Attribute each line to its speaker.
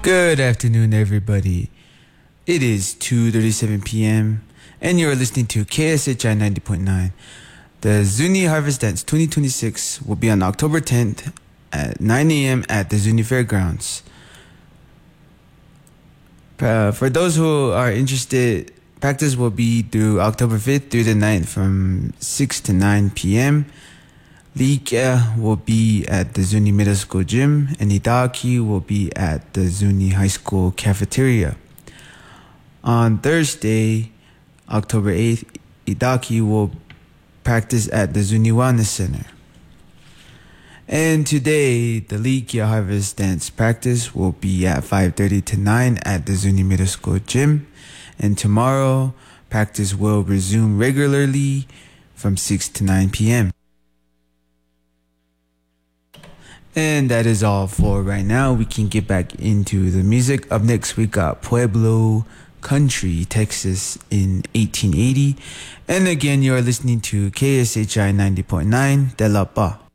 Speaker 1: Good afternoon, everybody. It is 2:37 p.m. and you're listening to KSHI 90.9. The Zuni Harvest Dance 2026 will be on October 10th at 9 a.m. at the Zuni Fairgrounds. For those who are interested, practice will be through October 5th through the 9th from 6 to 9 p.m. Likia will be at the Zuni Middle School gym, and Idaki will be at the Zuni High School cafeteria. On Thursday, October 8th, Idaki will practice at the Zuni Wellness Center. And today, the Likia Harvest Dance practice will be at 5:30 to 9 at the Zuni Middle School gym. And tomorrow, practice will resume regularly from 6 to 9 p.m. And that is all for right now. We can get back into the music. Up next, we got Pueblo Country, Texas in 1880. And again, you are listening to KSHI 90.9 De La Pa.